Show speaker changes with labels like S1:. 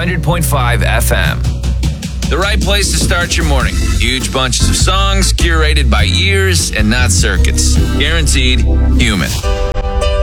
S1: 100.5 FM. The right place to start your morning. Huge bunches of songs curated by ears and not circuits. Guaranteed human.